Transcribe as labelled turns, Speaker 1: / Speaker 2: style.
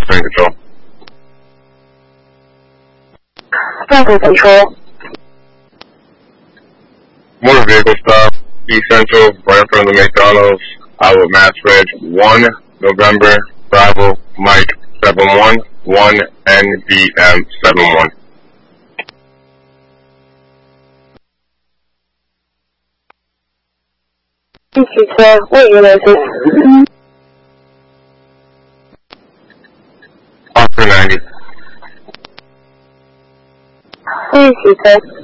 Speaker 1: Train Control.
Speaker 2: Train Control.
Speaker 1: Motor vehicle stop, East Central, right in front of the McDonald's, Iowa Mass Ridge, 1 November, Bravo, Mike, 71, 1 NBM 71.
Speaker 2: Thank you, sir. What unit is this?
Speaker 1: Oscar 90.
Speaker 2: Thank you, sir.